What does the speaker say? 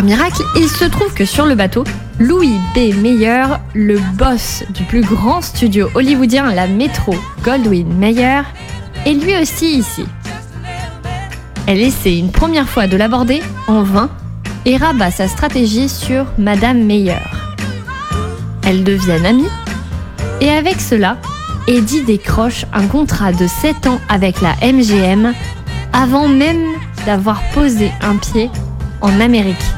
miracle, il se trouve que sur le bateau, Louis B. Mayer, le boss du plus grand studio hollywoodien, la Metro-Goldwyn-Mayer, est lui aussi ici. Elle essaie une première fois de l'aborder, en vain, et rabat sa stratégie sur Madame Mayer. Elles deviennent amies, et avec cela, Eddie décroche un contrat de 7 ans avec la MGM avant même d'avoir posé un pied en Amérique.